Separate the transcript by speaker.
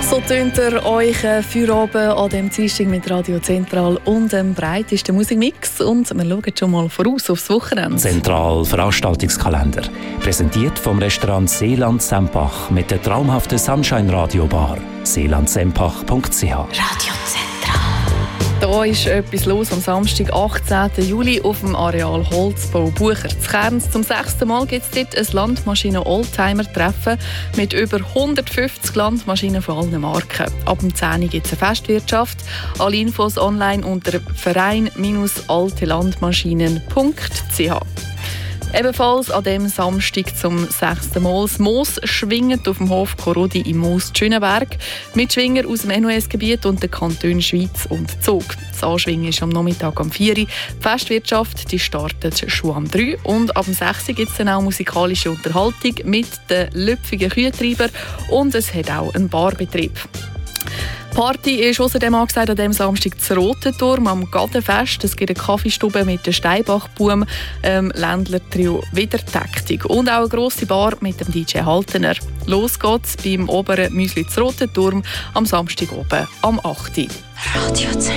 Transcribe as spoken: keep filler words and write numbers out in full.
Speaker 1: So tönt ihr euch für oben an dem Dienstag mit Radio Zentral und dem breitesten Musikmix. Und wir schauen schon mal voraus aufs Wochenende.
Speaker 2: Zentral Veranstaltungskalender. Präsentiert vom Restaurant Seeland Sempach mit der traumhaften Sunshine Radio Bar. seeland sempach punkt c h.
Speaker 1: Radio Zentral. Da ist etwas los am Samstag, achtzehnten Juli, auf dem Areal Holzbau Bucher zu Kerns. Zum sechsten Mal gibt es dort ein Landmaschinen-Oldtimer-Treffen mit über hundertfünfzig Landmaschinen von allen Marken. Ab dem zehn Uhr gibt es eine Festwirtschaft. Alle Infos online unter verein alte landmaschinen punkt c h. Ebenfalls an dem Samstag zum sechsten Mal das Moos schwingend auf dem Hof Korodi im Moos Schönenberg. Mitschwinger aus dem N O S-Gebiet und den Kantonen Schweiz und Zug. Das Anschwingen ist am Nachmittag um vier Uhr. Die Festwirtschaft die startet schon am drei Uhr. Und ab dem sechs Uhr gibt es dann auch musikalische Unterhaltung mit den lüpfigen Kühtreibern. Und es hat auch einen Barbetrieb. Party ist außerdem angesagt an diesem Samstag zu Rotenturm am Gadenfest. Es gibt eine Kaffeestube mit der Steinbachbuhm, ähm, Ländler-Trio Wiedertaktik und auch eine grosse Bar mit dem D J Haltener. Los geht's beim oberen Müsli zu Rotenturm am Samstag oben am acht Uhr.
Speaker 3: Radio